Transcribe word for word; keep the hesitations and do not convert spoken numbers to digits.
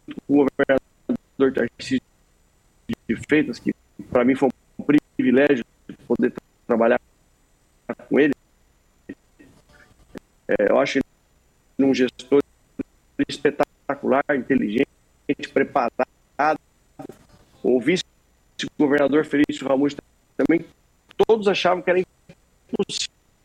com o governador Tarcísio de Freitas, que para mim foi um privilégio poder trabalhar com ele. É, eu acho ele um gestor espetacular, inteligente, preparado. O vice-governador Felício Ramute também, todos achavam que era impossível